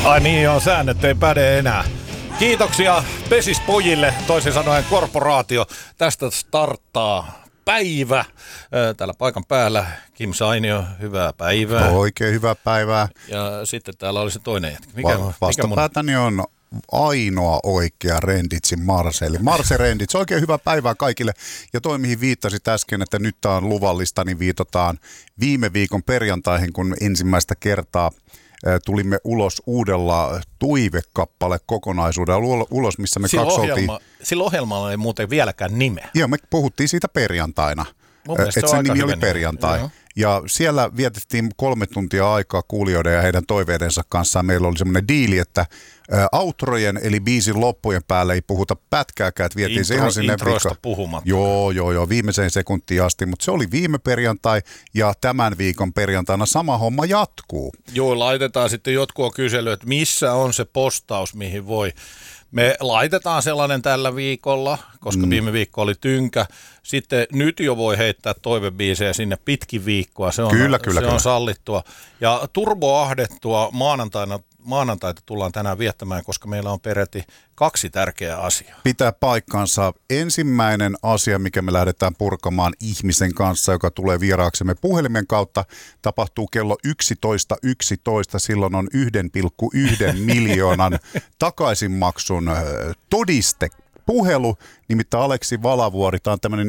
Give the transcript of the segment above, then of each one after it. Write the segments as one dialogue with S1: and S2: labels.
S1: Ai niin on, säännöt ei päde enää. Kiitoksia pesispojille, toisin sanoen korporaatio. Tästä starttaa päivä. Täällä paikan päällä Kim Sainio, hyvää päivää.
S2: Oikein hyvää päivää.
S1: Ja sitten täällä oli se toinen jätkä.
S2: Vastapäätäni on ainoa oikea Renditsin Marcel. Marcel Rendits, oikein hyvää päivää kaikille. Ja toi, mihin viittasit äsken, että nyt tämä on luvallista, niin viitataan viime viikon perjantaihin, kun ensimmäistä kertaa tulimme ulos uudella Tuive-kappale kokonaisuudella ulos, missä me kaksi oltiin.
S1: Sillä ohjelmalla ei muuten vieläkään nimeä.
S2: Joo, me puhuttiin siitä perjantaina, että sen nimi oli perjantai. Joo. Ja siellä vietettiin 3 tuntia aikaa kuulijoiden ja heidän toiveidensa kanssa. Meillä oli semmoinen diili, että outrojen eli biisin loppujen päälle ei puhuta pätkääkään, että vietiin se ihan sinne
S1: introista puhumatta.
S2: Joo, viimeiseen sekuntiin asti, mutta se oli viime perjantai ja tämän viikon perjantaina sama homma jatkuu.
S1: Joo, laitetaan sitten jotkut kysely, että missä on se postaus, mihin voi. Me laitetaan sellainen tällä viikolla, koska viime viikko oli tynkä. Sitten nyt jo voi heittää toivebiisejä sinne pitkin viikkoa. Se on sallittua. Ja turboahdettua maanantaita tullaan tänään viettämään, koska meillä on peräti 2 tärkeää asiaa.
S2: Pitää paikkansa. Ensimmäinen asia, mikä me lähdetään purkamaan ihmisen kanssa, joka tulee vieraaksemme puhelimen kautta, tapahtuu kello 11.11. Silloin on 1,1 miljoonan takaisinmaksun todistepuhelu. Nimittäin Aleksi Valavuori, tämä on tämmöinen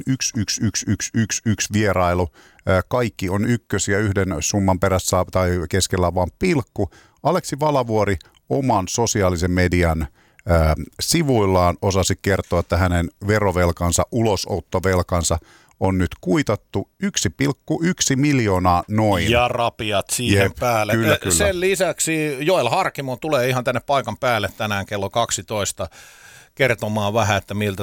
S2: 11111 vierailu. Kaikki on ykkösiä yhden summan perässä tai keskellä on vaan pilkku. Aleksi Valavuori oman sosiaalisen median sivuillaan osasi kertoa, että hänen verovelkansa, ulosottovelkansa on nyt kuitattu 1,1 miljoonaa noin.
S1: Ja rapiat siihen päälle. Kyllä. Sen lisäksi Joel Harkimo tulee ihan tänne paikan päälle tänään kello 12 kertomaan vähän, että miltä